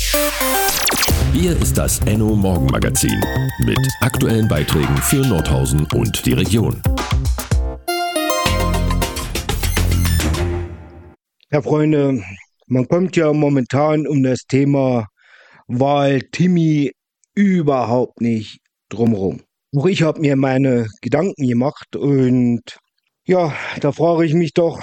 Hier ist das Enno Morgenmagazin mit aktuellen Beiträgen für Nordhausen und die Region. Ja, Freunde, man kommt ja momentan um das Thema Wahl-Timmy überhaupt nicht drumherum. Auch ich habe mir meine Gedanken gemacht und ja, da frage ich mich doch,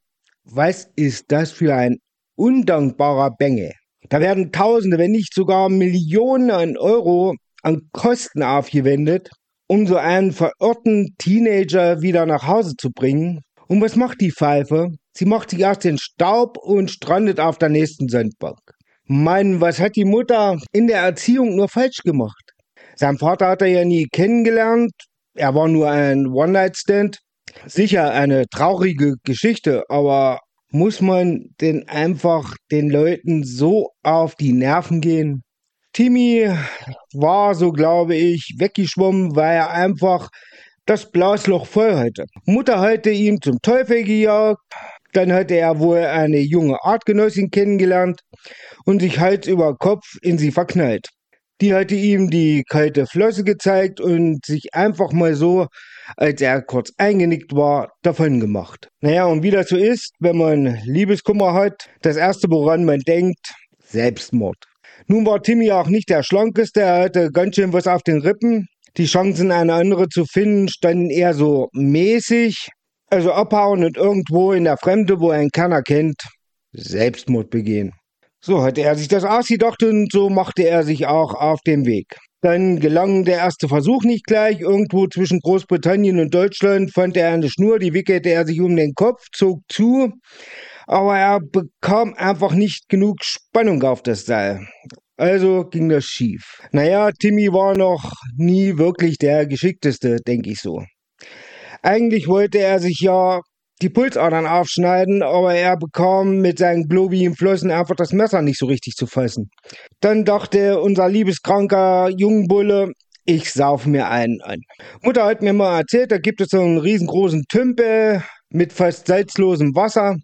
was ist das für ein undankbarer Bengel? Da werden Tausende, wenn nicht sogar Millionen an Euro an Kosten aufgewendet, um so einen verirrten Teenager wieder nach Hause zu bringen. Und was macht die Pfeife? Sie macht sich erst den Staub und strandet auf der nächsten Sandbank. Mann, was hat die Mutter in der Erziehung nur falsch gemacht? Sein Vater hat er ja nie kennengelernt. Er war nur ein One-Night-Stand. Sicher eine traurige Geschichte, aber muss man denn einfach den Leuten so auf die Nerven gehen? Timmy war, so glaube ich, weggeschwommen, weil er einfach das Blasloch voll hatte. Mutter hatte ihn zum Teufel gejagt, dann hatte er wohl eine junge Artgenossin kennengelernt und sich Hals über Kopf in sie verknallt. Die hatte ihm die kalte Flosse gezeigt und sich einfach mal so, als er kurz eingenickt war, davon gemacht. Naja, und wie das so ist, wenn man Liebeskummer hat, das erste, woran man denkt, Selbstmord. Nun war Timmy auch nicht der Schlankeste, er hatte ganz schön was auf den Rippen. Die Chancen, eine andere zu finden, standen eher so mäßig. Also abhauen und irgendwo in der Fremde, wo einen keiner kennt, Selbstmord begehen. So hatte er sich das ausgedacht und so machte er sich auch auf den Weg. Dann gelang der erste Versuch nicht gleich. Irgendwo zwischen Großbritannien und Deutschland fand er eine Schnur, die wickelte er sich um den Kopf, zog zu. Aber er bekam einfach nicht genug Spannung auf das Seil. Also ging das schief. Naja, Timmy war noch nie wirklich der Geschickteste, denke ich so. Eigentlich wollte er sich ja die Pulsadern aufschneiden, aber er bekam mit seinen globigen Flossen einfach das Messer nicht so richtig zu fassen. Dann dachte unser liebeskranker Jungbulle, ich sauf mir einen an. Mutter hat mir mal erzählt, da gibt es so einen riesengroßen Tümpel mit fast salzlosem Wasser.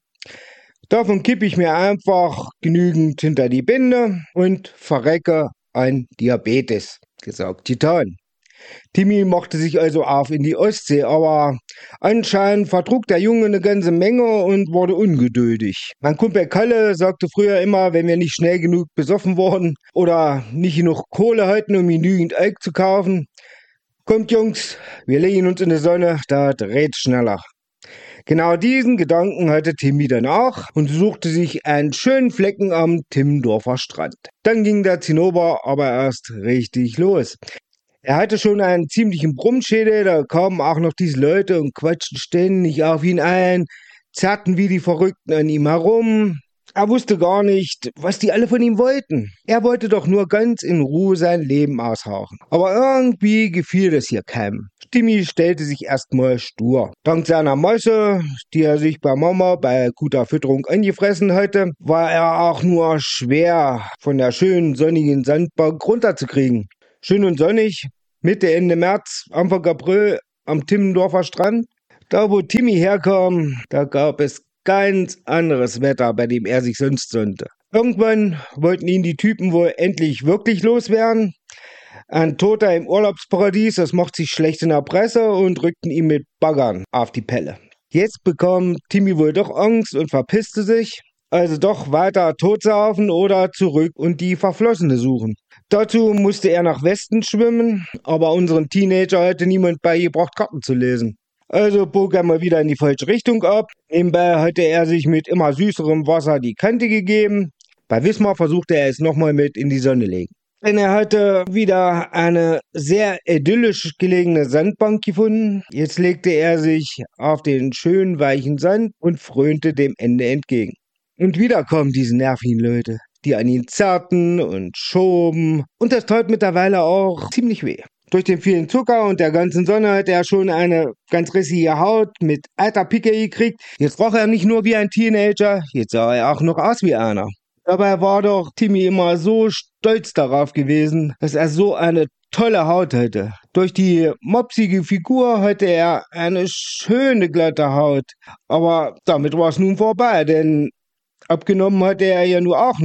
Davon kippe ich mir einfach genügend hinter die Binde und verrecke an Diabetes. Gesagt, Titan. Timmy machte sich also auf in die Ostsee, aber anscheinend vertrug der Junge eine ganze Menge und wurde ungeduldig. Mein Kumpel Kalle sagte früher immer, wenn wir nicht schnell genug besoffen wurden oder nicht genug Kohle hatten, um genügend Alk zu kaufen, kommt Jungs, wir legen uns in die Sonne, da dreht's schneller. Genau diesen Gedanken hatte Timmy dann auch und suchte sich einen schönen Flecken am Timmendorfer Strand. Dann ging der Zinnober aber erst richtig los. Er hatte schon einen ziemlichen Brummschädel, da kamen auch noch diese Leute und quatschten ständig auf ihn ein, zerrten wie die Verrückten an ihm herum. Er wusste gar nicht, was die alle von ihm wollten. Er wollte doch nur ganz in Ruhe sein Leben aushauchen. Aber irgendwie gefiel das hier keinem. Timmy stellte sich erstmal stur. Dank seiner Mäuse, die er sich bei Mama bei guter Fütterung angefressen hatte, war er auch nur schwer von der schönen sonnigen Sandbank runterzukriegen. Schön und sonnig, Mitte, Ende März, Anfang April am Timmendorfer Strand. Da, wo Timmy herkam, da gab es ganz anderes Wetter, bei dem er sich sonst sonnte. Irgendwann wollten ihn die Typen wohl endlich wirklich loswerden. Ein Toter im Urlaubsparadies, das macht sich schlecht in der Presse und rückten ihm mit Baggern auf die Pelle. Jetzt bekam Timmy wohl doch Angst und verpisste sich. Also doch weiter totsaufen oder zurück und die Verflossene suchen. Dazu musste er nach Westen schwimmen, aber unseren Teenager hatte niemand beigebracht, Karten zu lesen. Also bog er mal wieder in die falsche Richtung ab. Nebenbei hatte er sich mit immer süßerem Wasser die Kante gegeben. Bei Wismar versuchte er es nochmal mit in die Sonne legen. Denn er hatte wieder eine sehr idyllisch gelegene Sandbank gefunden. Jetzt legte er sich auf den schönen weichen Sand und frönte dem Ende entgegen. Und wieder kamen diese nervigen Leute, die an ihn zerrten und schoben. Und das tat mittlerweile auch ziemlich weh. Durch den vielen Zucker und der ganzen Sonne hatte er schon eine ganz rissige Haut mit alter Picke gekriegt. Jetzt roch er nicht nur wie ein Teenager, jetzt sah er auch noch aus wie einer. Dabei war doch Timmy immer so stolz darauf gewesen, dass er so eine tolle Haut hatte. Durch die mopsige Figur hatte er eine schöne glatte Haut. Aber damit war es nun vorbei, denn abgenommen hatte er ja nur auch noch.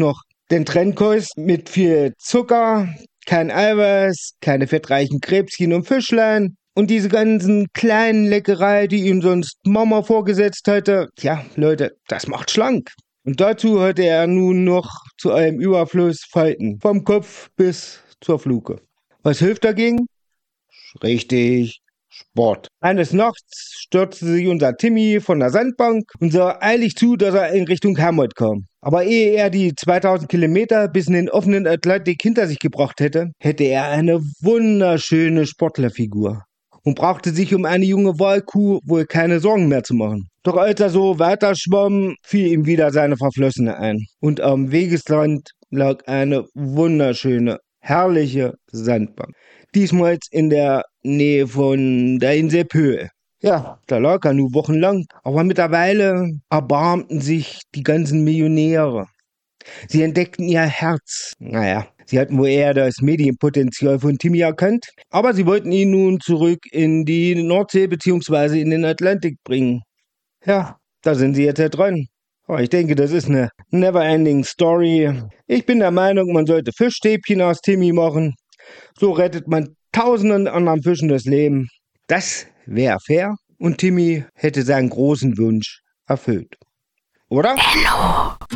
Den Trennkost mit viel Zucker, kein Eiweiß, keine fettreichen Krebschen und Fischlein und diese ganzen kleinen Leckereien, die ihm sonst Mama vorgesetzt hatte. Tja, Leute, das macht schlank. Und dazu hatte er nun noch zu einem Überfluss Falten, vom Kopf bis zur Fluke. Was hilft dagegen? Richtig, Sport. Eines Nachts stürzte sich unser Timmy von der Sandbank und sah eilig zu, dass er in Richtung Hermod kam. Aber ehe er die 2000 Kilometer bis in den offenen Atlantik hinter sich gebracht hätte, hätte er eine wunderschöne Sportlerfigur und brauchte sich um eine junge Walkuh wohl keine Sorgen mehr zu machen. Doch als er so weiter schwamm, fiel ihm wieder seine Verflossene ein. Und am Wegesrand lag eine wunderschöne, herrliche Sandbank. Diesmal in der Nähe von der Insel Pöhl. Ja, da lag er nun wochenlang. Aber mittlerweile erbarmten sich die ganzen Millionäre. Sie entdeckten ihr Herz. Naja, sie hatten wohl eher das Medienpotenzial von Timmy erkannt. Aber sie wollten ihn nun zurück in die Nordsee bzw. in den Atlantik bringen. Ja, da sind sie jetzt ja dran. Aber ich denke, das ist eine never-ending Story. Ich bin der Meinung, man sollte Fischstäbchen aus Timmy machen. So rettet man tausenden anderen Fischen das Leben. Das wäre fair und Timmy hätte seinen großen Wunsch erfüllt. Oder? Hello.